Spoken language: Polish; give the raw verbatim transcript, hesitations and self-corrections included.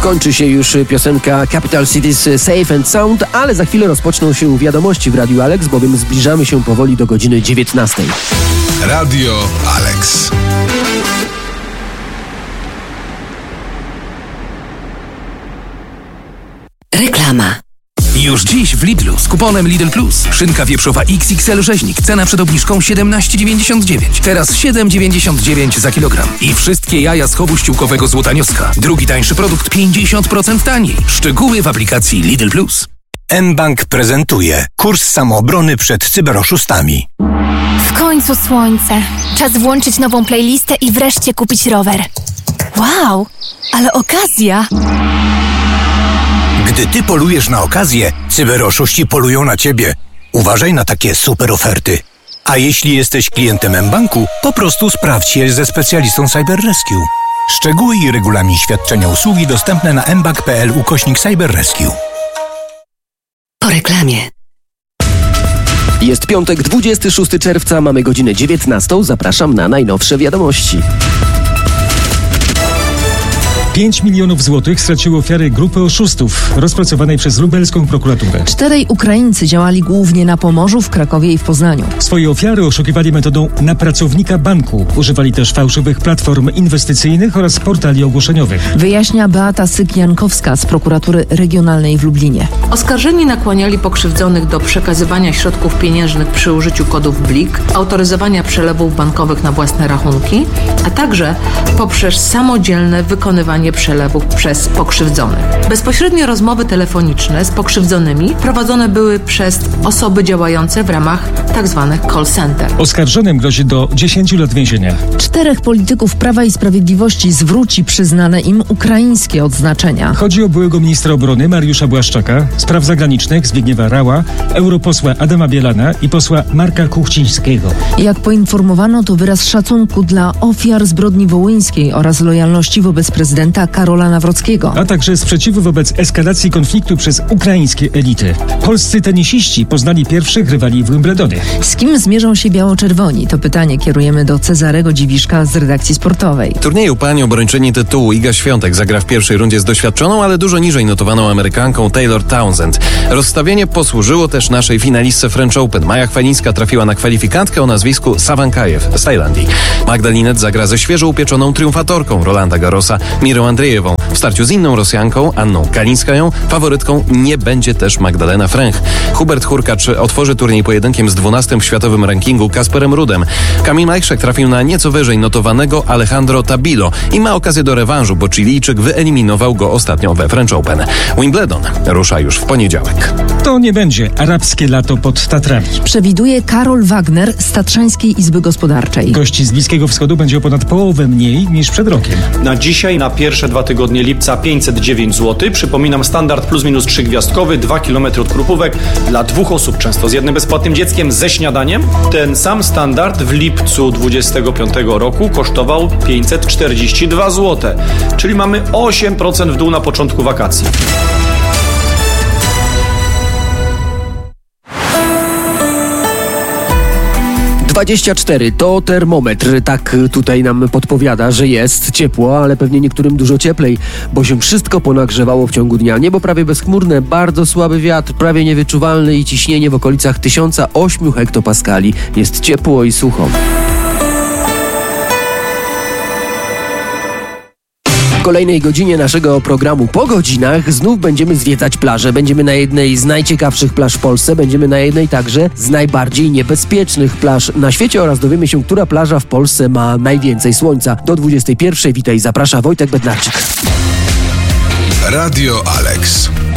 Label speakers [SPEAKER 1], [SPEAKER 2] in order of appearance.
[SPEAKER 1] Kończy się już piosenka Capital Cities Safe and Sound, ale za chwilę rozpoczną się wiadomości w Radiu Alex, bowiem zbliżamy się powoli do godziny dziewiętnastej.
[SPEAKER 2] Radio Alex.
[SPEAKER 3] Reklama.
[SPEAKER 4] Już dziś w Lidlu z kuponem Lidl Plus. Szynka wieprzowa X X L rzeźnik. Cena przed obniżką siedemnaście dziewięćdziesiąt dziewięć. Teraz siedem dziewięćdziesiąt dziewięć za kilogram. I wszystkie jaja z chowu ściółkowego złotanioska. Drugi tańszy produkt pięćdziesiąt procent taniej. Szczegóły w aplikacji Lidl Plus.
[SPEAKER 5] mBank prezentuje kurs samoobrony przed cyberoszustami.
[SPEAKER 6] W końcu słońce. Czas włączyć nową playlistę i wreszcie kupić rower. Wow, ale okazja!
[SPEAKER 5] Gdy ty polujesz na okazję, cyberoszuści polują na ciebie. Uważaj na takie super oferty. A jeśli jesteś klientem mBanku, po prostu sprawdź je ze specjalistą CyberRescue. Szczegóły i regulamin świadczenia usługi dostępne na mbank.pl ukośnik CyberRescue.
[SPEAKER 3] Po reklamie.
[SPEAKER 1] Jest piątek, dwudziestego szóstego czerwca, mamy godzinę dziewiętnastą. Zapraszam na najnowsze wiadomości.
[SPEAKER 7] pięć milionów złotych straciły ofiary grupy oszustów rozpracowanej przez lubelską prokuraturę.
[SPEAKER 8] Czterej Ukraińcy działali głównie na Pomorzu, w Krakowie i w Poznaniu.
[SPEAKER 7] Swoje ofiary oszukiwali metodą na pracownika banku. Używali też fałszywych platform inwestycyjnych oraz portali ogłoszeniowych.
[SPEAKER 8] Wyjaśnia Beata Syk-Jankowska z prokuratury regionalnej w Lublinie.
[SPEAKER 9] Oskarżeni nakłaniali pokrzywdzonych do przekazywania środków pieniężnych przy użyciu kodów Blik, autoryzowania przelewów bankowych na własne rachunki, a także poprzez samodzielne wykonywanie przelewów przez pokrzywdzonych. Bezpośrednie rozmowy telefoniczne z pokrzywdzonymi prowadzone były przez osoby działające w ramach tzw. call center.
[SPEAKER 7] Oskarżonym grozi do dziesięciu lat więzienia.
[SPEAKER 8] Czterech polityków Prawa i Sprawiedliwości zwróci przyznane im ukraińskie odznaczenia.
[SPEAKER 7] Chodzi o byłego ministra obrony Mariusza Błaszczaka, spraw zagranicznych Zbigniewa Rała, europosła Adama Bielana i posła Marka Kuchcińskiego.
[SPEAKER 8] Jak poinformowano, to wyraz szacunku dla ofiar zbrodni wołyńskiej oraz lojalności wobec prezydenta Karola Nawrockiego.
[SPEAKER 7] A także sprzeciwu wobec eskalacji konfliktu przez ukraińskie elity. Polscy tenisiści poznali pierwszych rywali w Wimbledonie.
[SPEAKER 8] Z kim zmierzą się biało-czerwoni? To pytanie kierujemy do Cezarego Dziwiszka z redakcji sportowej.
[SPEAKER 10] W turnieju pań obrończyni tytułu Iga Świątek zagra w pierwszej rundzie z doświadczoną, ale dużo niżej notowaną Amerykanką Taylor Townsend. Rozstawienie posłużyło też naszej finalistce French Open. Maja Chwalińska trafiła na kwalifikantkę o nazwisku Sawankajew z Tajlandii. Magda Linet zagra ze świeżo upieczoną triumfatorką Rolanda Garrosa Mirą Andrzejewą. W starciu z inną Rosjanką, Anną Kalińskają, faworytką nie będzie też Magdalena Fręch. Hubert Hurkacz otworzy turniej pojedynkiem z dwunastym w światowym rankingu Kasperem Rudem. Kamil Majszek trafił na nieco wyżej notowanego Alejandro Tabilo i ma okazję do rewanżu, bo Chilijczyk wyeliminował go ostatnio we French Open. Wimbledon rusza już w poniedziałek.
[SPEAKER 7] To nie będzie arabskie lato pod Tatrami.
[SPEAKER 8] Przewiduje Karol Wagner z Tatrzańskiej Izby Gospodarczej.
[SPEAKER 7] Gości z Bliskiego Wschodu będzie o ponad połowę mniej niż przed rokiem.
[SPEAKER 11] Na dzisiaj, na pierwsze dwa tygodnie lipca pięćset dziewięć złotych. Przypominam, standard plus minus trzygwiazdkowy, dwa kilometry od Krupówek dla dwóch osób, często z jednym bezpłatnym dzieckiem, ze śniadaniem. Ten sam standard w lipcu dwudziestego piątego roku kosztował pięćset czterdzieści dwa złote, czyli mamy osiem procent w dół na początku wakacji.
[SPEAKER 1] dwadzieścia cztery to termometr, tak tutaj nam podpowiada, że jest ciepło, ale pewnie niektórym dużo cieplej, bo się wszystko ponagrzewało w ciągu dnia. Niebo prawie bezchmurne, bardzo słaby wiatr, prawie niewyczuwalny i ciśnienie w okolicach tysiąc osiem hektopaskali. Jest ciepło i sucho. W kolejnej godzinie naszego programu Po godzinach znów będziemy zwiedzać plaże. Będziemy na jednej z najciekawszych plaż w Polsce, będziemy na jednej także z najbardziej niebezpiecznych plaż na świecie oraz dowiemy się, która plaża w Polsce ma najwięcej słońca. Do dwudziestej pierwszej witaj, zaprasza Wojtek Bednarczyk.
[SPEAKER 2] Radio Alex.